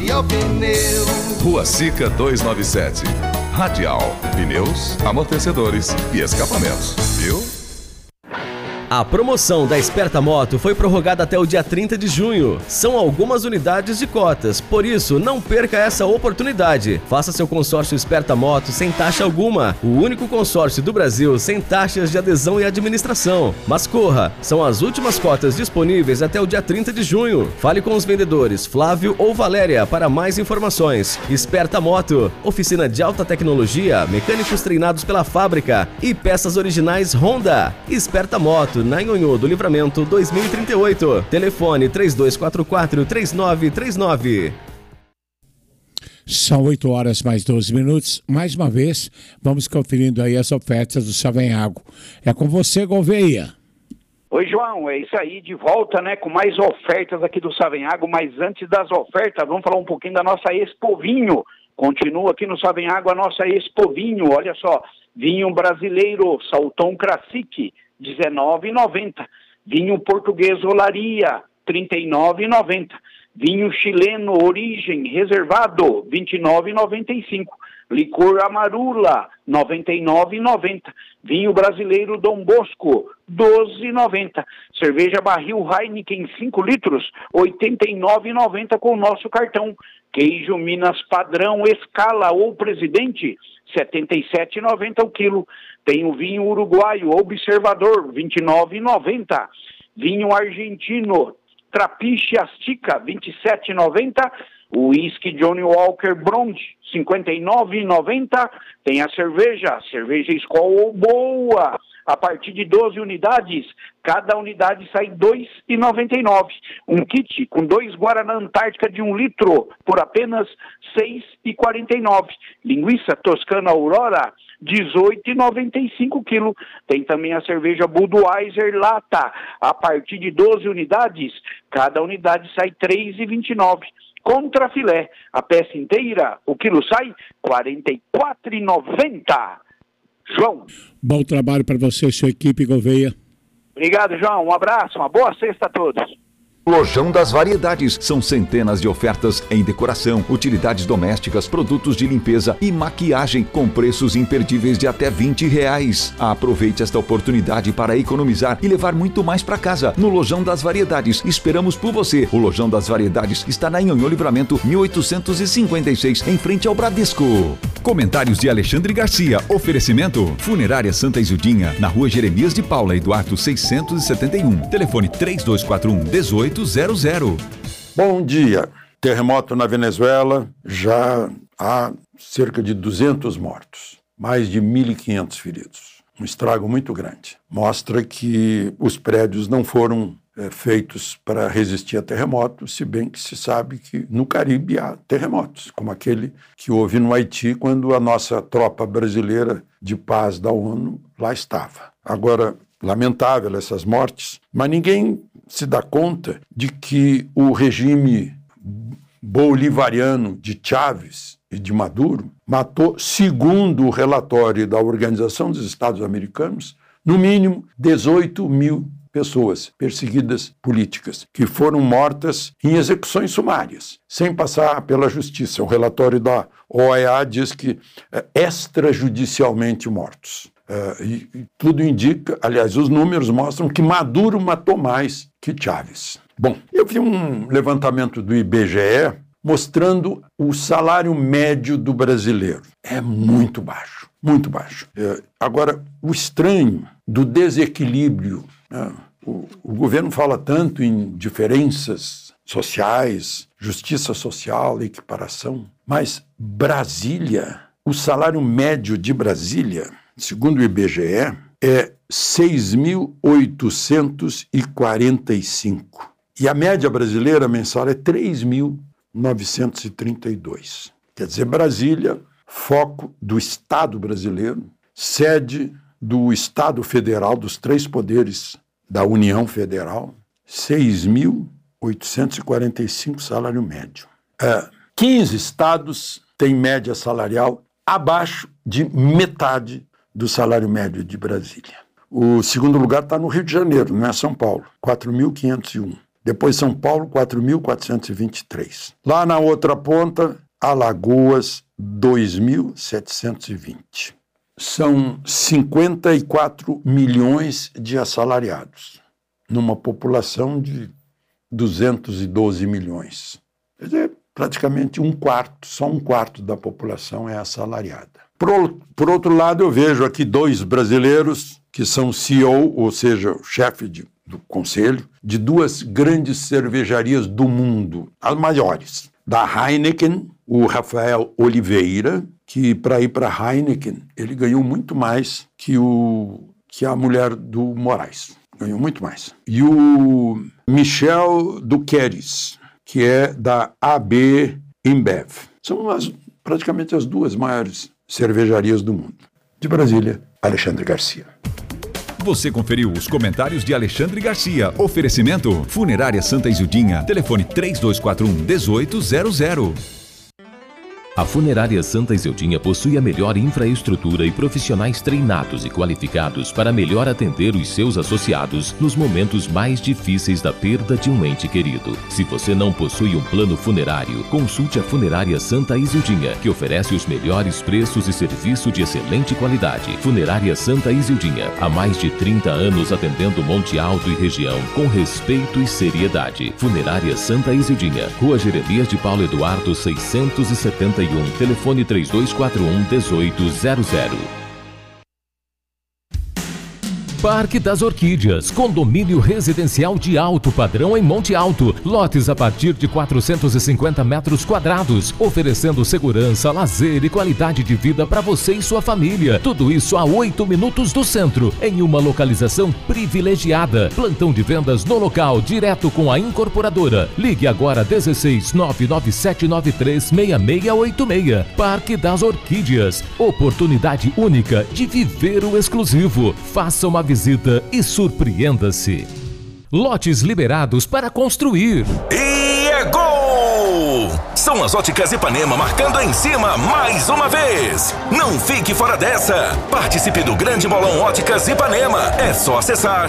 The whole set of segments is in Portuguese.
Radial Pneus. Rua Sica 297. Radial Pneus, amortecedores e escapamentos. Viu? A promoção da Esperta Moto foi prorrogada até o dia 30 de junho. São algumas unidades de cotas, por isso não perca essa oportunidade. Faça seu consórcio Esperta Moto sem taxa alguma. O único consórcio do Brasil sem taxas de adesão e administração. Mas corra, são as últimas cotas disponíveis até o dia 30 de junho. Fale com os vendedores Flávio ou Valéria para mais informações. Esperta Moto, oficina de alta tecnologia, mecânicos treinados pela fábrica e peças originais Honda. Esperta Moto, na Nhonhô do Livramento 2038. Telefone 3244-3939. São 8 horas mais 12 minutos. Mais uma vez, vamos conferindo aí as ofertas do Savanhago. É com você, Gouveia. Oi, João, é isso aí, de volta, né, com mais ofertas aqui do Savanhago, mas antes das ofertas, vamos falar um pouquinho da nossa Expo Vinho. Continua aqui no Savanhago a nossa Expo Vinho, olha só, vinho brasileiro, Salton Classic, R$19,90. Vinho português Olaria, R$39,90. Vinho chileno Origem Reservado, R$29,95. Licor Amarula, R$99,90. Vinho brasileiro Dom Bosco, R$12,90. Cerveja barril Heineken 5 litros, R$89,90 com o nosso cartão. Queijo Minas Padrão Escala ou Presidente, R$77,90 o quilo. Tem o vinho uruguaio Observador, R$29,90. Vinho argentino Trapiche Astica, R$27,90. O whisky Johnny Walker Blonde, R$59,90. Tem a cerveja Skol Boa, a partir de 12 unidades, cada unidade sai R$2,99. Um kit com 2 Guaraná Antártica de 1 litro por apenas R$6,49. Linguiça Toscana Aurora, R$18,95 quilo. Tem também a cerveja Budweiser Lata, a partir de 12 unidades, cada unidade sai R$3,29. Contra filé, a peça inteira, o quilo sai R$44,90. João. Bom trabalho para você e sua equipe, Gouveia. Obrigado, João. Um abraço, uma boa sexta a todos. Lojão das Variedades. São centenas de ofertas em decoração, utilidades domésticas, produtos de limpeza e maquiagem com preços imperdíveis de até R$20. Aproveite esta oportunidade para economizar e levar muito mais para casa. No Lojão das Variedades, esperamos por você. O Lojão das Variedades está na Nhonhô Livramento 1856, em frente ao Bradesco. Comentários de Alexandre Garcia. Oferecimento Funerária Santa Isildinha, na Rua Jeremias de Paula, Eduardo 671. Telefone 3241-1800. Bom dia. Terremoto na Venezuela, já há cerca de 200 mortos, mais de 1.500 feridos. Um estrago muito grande. Mostra que os prédios não foram feitos para resistir a terremotos, se bem que se sabe que no Caribe há terremotos, como aquele que houve no Haiti quando a nossa tropa brasileira de paz da ONU lá estava. Agora, lamentável essas mortes, mas ninguém se dá conta de que o regime bolivariano de Chávez e de Maduro matou, segundo o relatório da Organização dos Estados Americanos, no mínimo 18 mil pessoas perseguidas políticas, que foram mortas em execuções sumárias, sem passar pela justiça. O relatório da OEA diz que extrajudicialmente mortos. E tudo indica, aliás, os números mostram que Maduro matou mais que Chávez. Bom, eu vi um levantamento do IBGE mostrando o salário médio do brasileiro. É muito baixo, muito baixo. Agora, o estranho do desequilíbrio, o governo fala tanto em diferenças sociais, justiça social, equiparação, mas Brasília, o salário médio de Brasília, segundo o IBGE, é 6.845. E a média brasileira mensal é 3.932. Quer dizer, Brasília, foco do Estado brasileiro, sede do Estado Federal, dos 3 poderes da União Federal, 6.845 salário médio. 15 estados têm média salarial abaixo de metade do salário médio de Brasília. O segundo lugar está no Rio de Janeiro, não é São Paulo, 4.501. Depois São Paulo, 4.423. Lá na outra ponta, Alagoas, 2.720. São 54 milhões de assalariados, numa população de 212 milhões. Quer dizer, praticamente só um quarto da população é assalariada. Por outro lado, eu vejo aqui 2 brasileiros que são CEO, ou seja, o chefe do conselho, de 2 grandes cervejarias do mundo, as maiores. Da Heineken, o Rafael Oliveira, que para ir para a Heineken, ele ganhou muito mais que a mulher do Moraes. Ganhou muito mais. E o Michel Duqueres, que é da AB InBev. São praticamente as 2 maiores cervejarias do mundo. De Brasília, Alexandre Garcia. Você conferiu os comentários de Alexandre Garcia. Oferecimento Funerária Santa Isildinha. Telefone 3241-1800. A Funerária Santa Isildinha possui a melhor infraestrutura e profissionais treinados e qualificados para melhor atender os seus associados nos momentos mais difíceis da perda de um ente querido. Se você não possui um plano funerário, consulte a Funerária Santa Isildinha, que oferece os melhores preços e serviço de excelente qualidade. Funerária Santa Isildinha, há mais de 30 anos atendendo Monte Alto e região com respeito e seriedade. Funerária Santa Isildinha, Rua Jeremias de Paulo Eduardo 671, telefone 3241-1800. Parque das Orquídeas, condomínio residencial de alto padrão em Monte Alto, lotes a partir de 450 metros quadrados, oferecendo segurança, lazer e qualidade de vida para você e sua família. Tudo isso a 8 minutos do centro, em uma localização privilegiada. Plantão de vendas no local, direto com a incorporadora. Ligue agora 16 99793 6686. Parque das Orquídeas, oportunidade única de viver o exclusivo. Faça uma visita e surpreenda-se. Lotes liberados para construir. E é gol! São as Óticas Ipanema marcando em cima mais uma vez. Não fique fora dessa. Participe do grande bolão Óticas Ipanema. É só acessar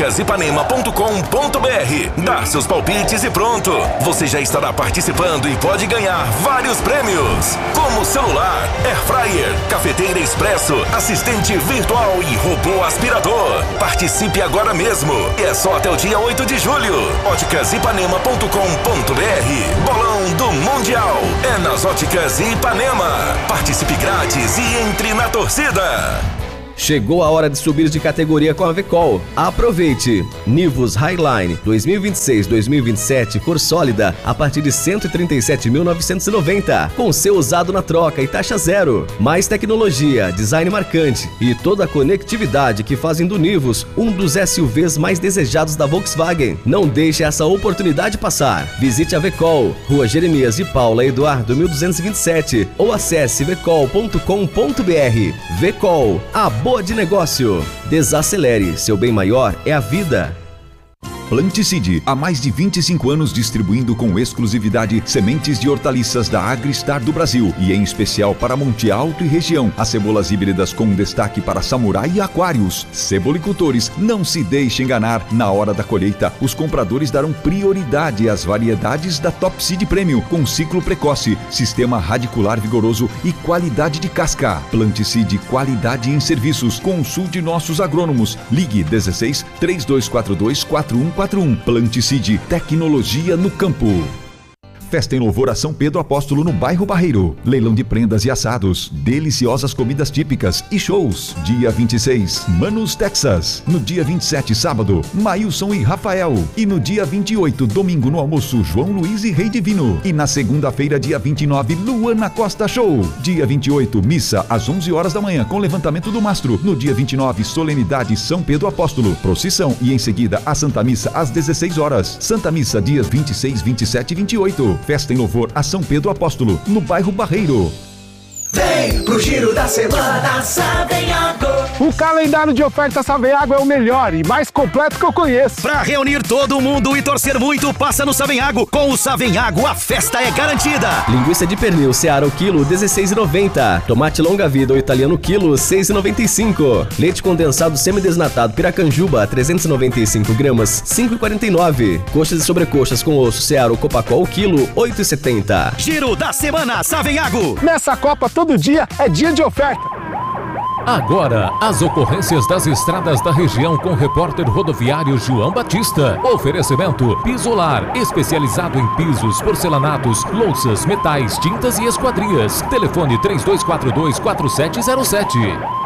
óticasipanema.com.br, dar seus palpites e pronto. Você já estará participando e pode ganhar vários prêmios, como celular, airfryer, cafeteira expresso, assistente virtual e robô aspirador. Participe agora mesmo. É só até o dia 8 de julho. óticasipanema.com.br. Bolão do Mundial é nas Óticas Ipanema. Participe grátis e entre na torcida. Chegou a hora de subir de categoria com a Vecol. Aproveite! Nivus Highline 2026-2027 cor sólida a partir de 137.990, com seu usado na troca e taxa zero. Mais tecnologia, design marcante e toda a conectividade que fazem do Nivus um dos SUVs mais desejados da Volkswagen. Não deixe essa oportunidade passar. Visite a Vecol, Rua Jeremias de Paula Eduardo 1227 ou acesse vecol.com.br. Vecol, a boa de negócio. Desacelere, seu bem maior é a vida. Planticide, há mais de 25 anos distribuindo com exclusividade sementes de hortaliças da Agristar do Brasil e em especial para Monte Alto e região. As cebolas híbridas com destaque para Samurai e Aquários. Cebolicultores, não se deixe enganar. Na hora da colheita, os compradores darão prioridade às variedades da Top Seed Premium com ciclo precoce, sistema radicular vigoroso e qualidade de casca. Planticide, qualidade em serviços. Consulte nossos agrônomos. Ligue 16 3242 4141. Planticide, tecnologia no campo. Festa em louvor a São Pedro Apóstolo no bairro Barreiro. Leilão de prendas e assados, deliciosas comidas típicas e shows. Dia 26, Manus, Texas. No dia 27, sábado, Maílson e Rafael. E no dia 28, domingo no almoço, João Luiz e Rei Divino. E na segunda-feira, dia 29, Luana Costa Show. Dia 28, missa às 11 horas da manhã com levantamento do mastro. No dia 29, solenidade São Pedro Apóstolo, procissão e em seguida a Santa Missa às 16 horas. Santa Missa dias 26, 27 e 28. Festa em louvor a São Pedro Apóstolo, no bairro Barreiro. Vem pro giro da semana, Savenhago. O calendário de ofertas Savenhago é o melhor e mais completo que eu conheço. Pra reunir todo mundo e torcer muito, passa no Savenhago. Com o Savenhago, a festa é garantida. Linguiça de pernil Seara o quilo, R$16,90. Tomate longa vida ou italiano quilo, R$6,95. Leite condensado semidesnatado Piracanjuba, 395 gramas, R$5,49. Coxas e sobrecoxas com osso Seara ou Copacol quilo, R$8,70. Giro da semana Savenhago. Nessa Copa, todo dia é dia de oferta. Agora, as ocorrências das estradas da região com o repórter rodoviário João Batista. Oferecimento Pisolar, especializado em pisos, porcelanatos, louças, metais, tintas e esquadrias. Telefone 3242-4707.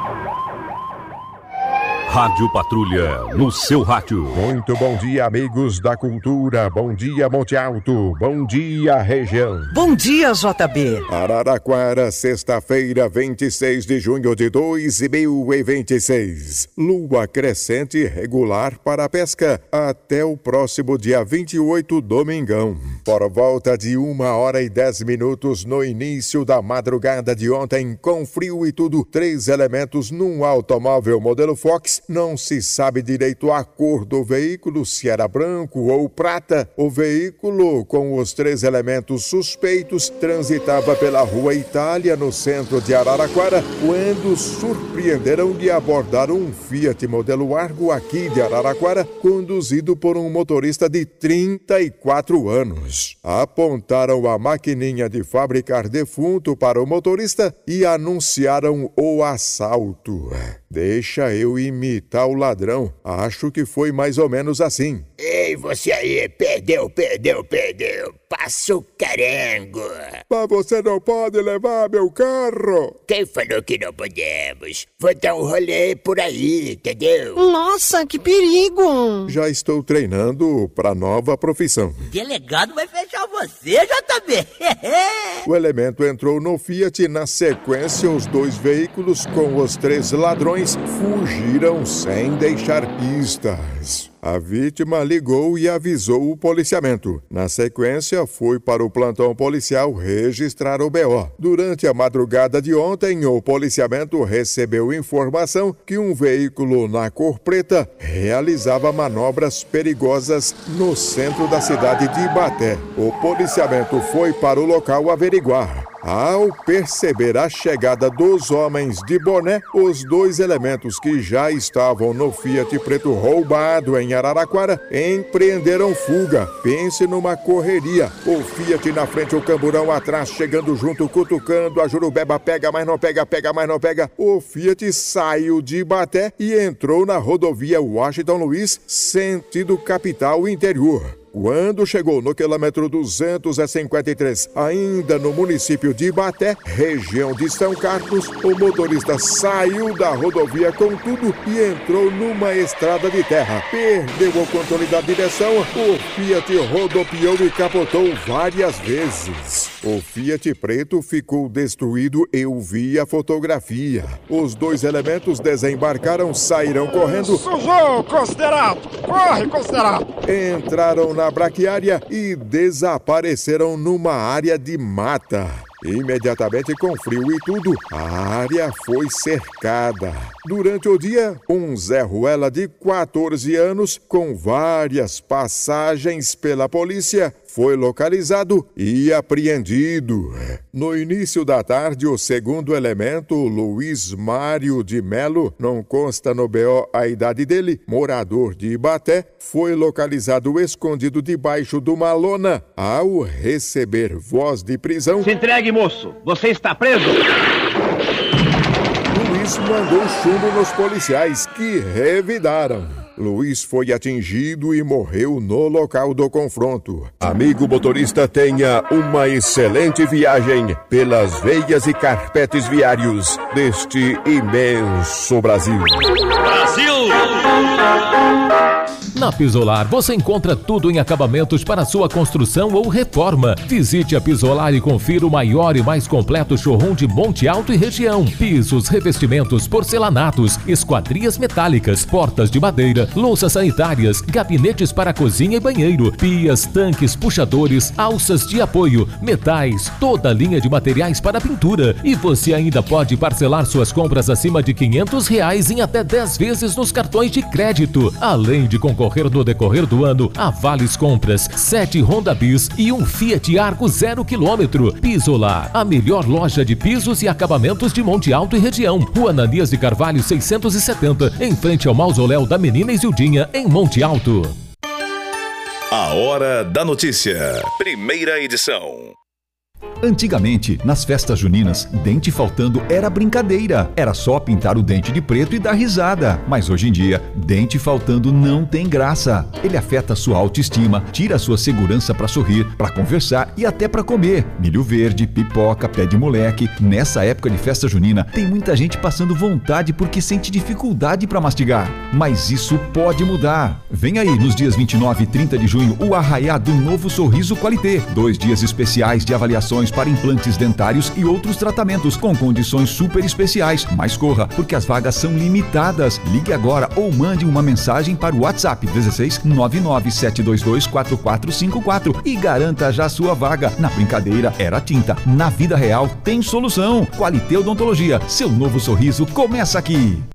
Rádio Patrulha, no seu rádio. Muito bom dia, amigos da cultura. Bom dia, Monte Alto. Bom dia, região. Bom dia, JB. Araraquara, sexta-feira, 26 de junho de 2026. Lua crescente regular para a pesca até o próximo dia 28, domingão. Por volta de 1h10 no início da madrugada de ontem, com frio e tudo, 3 elementos num automóvel modelo Fox. Não se sabe direito a cor do veículo, se era branco ou prata. O veículo, com os 3 elementos suspeitos, transitava pela Rua Itália, no centro de Araraquara, quando surpreenderam de abordar um Fiat modelo Argo aqui de Araraquara, conduzido por um motorista de 34 anos. Apontaram a maquininha de fabricar defunto para o motorista e anunciaram o assalto. Deixa eu imitar o ladrão. Acho que foi mais ou menos assim. Ei, você aí, perdeu. Passa o carango. Mas você não pode levar meu carro. Quem falou que não podemos? Vou dar um rolê por aí, entendeu? Nossa, que perigo. Já estou treinando para nova profissão. O delegado vai fechar você, JB. O elemento entrou no Fiat e, na sequência, os 2 veículos com os 3 ladrões fugiram sem deixar pistas. A vítima ligou e avisou o policiamento. Na sequência, foi para o plantão policial registrar o BO. Durante a madrugada de ontem, o policiamento recebeu informação que um veículo na cor preta realizava manobras perigosas no centro da cidade de Ibaté. O policiamento foi para o local averiguar. Ao perceber a chegada dos homens de boné, os 2 elementos que já estavam no Fiat preto roubado em Araraquara empreenderam fuga. Pense numa correria. O Fiat na frente, o camburão atrás, chegando junto, cutucando, a jurubeba pega, mas não pega, pega, mas não pega. O Fiat saiu de Ibaté e entrou na rodovia Washington Luiz, sentido capital interior. Quando chegou no quilômetro 253, ainda no município de Ibaté, região de São Carlos, o motorista saiu da rodovia com tudo e entrou numa estrada de terra. Perdeu o controle da direção, o Fiat rodopiou e capotou várias vezes. O Fiat preto ficou destruído, eu vi a fotografia. Os 2 elementos desembarcaram, saíram correndo. Sujou, considerado! Corre, considerado! Entraram na braquiária e desapareceram numa área de mata. Imediatamente, com frio e tudo, a área foi cercada. Durante o dia, um Zé Ruela de 14 anos, com várias passagens pela polícia, foi localizado e apreendido. No início da tarde, o segundo elemento, Luiz Mário de Melo, não consta no BO a idade dele, morador de Ibaté, foi localizado escondido debaixo de uma lona. Ao receber voz de prisão... Se entregue, moço! Você está preso! Luiz mandou chumbo nos policiais, que revidaram. Luiz foi atingido e morreu no local do confronto. Amigo motorista, tenha uma excelente viagem pelas veias e carpetes viários deste imenso Brasil. Brasil! Na Pisolar você encontra tudo em acabamentos para sua construção ou reforma. Visite a Pisolar e confira o maior e mais completo showroom de Monte Alto e região. Pisos, revestimentos, porcelanatos, esquadrias metálicas, portas de madeira, louças sanitárias, gabinetes para cozinha e banheiro, pias, tanques, puxadores, alças de apoio, metais, toda a linha de materiais para pintura. E você ainda pode parcelar suas compras acima de R$500 em até 10 vezes nos cartões de crédito. Além de concorrer no decorrer do ano a vales compras, 7 Honda Bis e um Fiat Argo 0 km. Pisolar, a melhor loja de pisos e acabamentos de Monte Alto e região. Rua Ananias de Carvalho 670, em frente ao Mausoléu da Menina Isildinha, em Monte Alto. A Hora da Notícia. Primeira edição. Antigamente, nas festas juninas, dente faltando era brincadeira. Era só pintar o dente de preto e dar risada. Mas hoje em dia, dente faltando não tem graça. Ele afeta sua autoestima, tira sua segurança para sorrir, para conversar e até para comer. Milho verde, pipoca, pé de moleque. Nessa época de festa junina, tem muita gente passando vontade porque sente dificuldade para mastigar. Mas isso pode mudar. Vem aí nos dias 29 e 30 de junho o arraiá do Novo Sorriso Qualité. 2 dias especiais de avaliações para implantes dentários e outros tratamentos com condições super especiais. Mas corra, porque as vagas são limitadas. Ligue agora ou mande uma mensagem para o WhatsApp 16 99722 4454 e garanta já sua vaga. Na brincadeira era tinta, na vida real tem solução. Qualité Odontologia, seu novo sorriso começa aqui.